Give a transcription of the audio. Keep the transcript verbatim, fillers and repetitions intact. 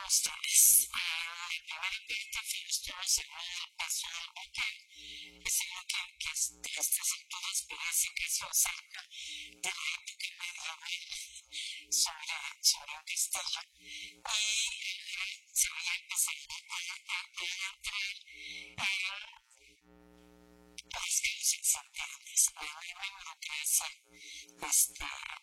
justo es eh, la primera parte fue justo la segunda paso al hotel. Es algo que, que es, de estas alturas parece que es cerca de la época medieval sobre, sobre un castillo. Y eh, se veía empezar a, a, a, a entrar en las calles incendiarias, la enorme burocracia este,